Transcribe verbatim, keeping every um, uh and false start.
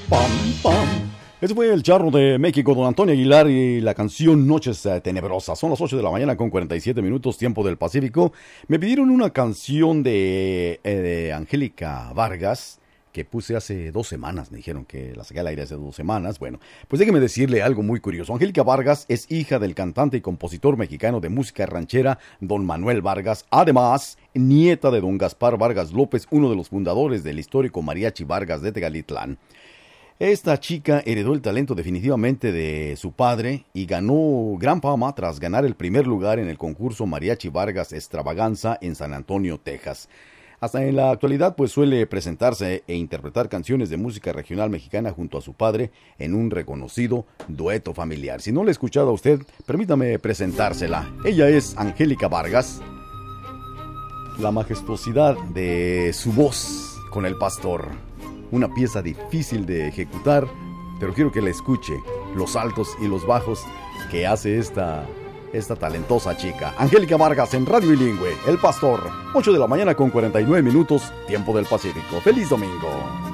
Pam, pam. Ese fue el charro de México, don Antonio Aguilar, y la canción Noches eh, Tenebrosas. Son las ocho de la mañana con cuarenta y siete minutos, tiempo del Pacífico. Me pidieron una canción de, eh, de Angélica Vargas, que puse hace dos semanas. Me dijeron que la saqué al aire hace dos semanas. Bueno, pues déjeme decirle algo muy curioso. Angélica Vargas es hija del cantante y compositor mexicano de música ranchera, don Manuel Vargas. Además, nieta de don Gaspar Vargas López, uno de los fundadores del histórico Mariachi Vargas de Tegalitlán. Esta chica heredó el talento definitivamente de su padre y ganó gran fama tras ganar el primer lugar en el concurso Mariachi Vargas Extravaganza en San Antonio, Texas. Hasta en la actualidad pues suele presentarse e interpretar canciones de música regional mexicana junto a su padre en un reconocido dueto familiar. Si no la he escuchado a usted, permítame presentársela. Ella es Angélica Vargas. La majestuosidad de su voz con el pastor. Una pieza difícil de ejecutar, pero quiero que la escuche, los altos y los bajos que hace esta, esta talentosa chica. Angélica Vargas en Radio Bilingüe, El Pastor, ocho de la mañana con cuarenta y nueve minutos, tiempo del Pacífico. ¡Feliz domingo!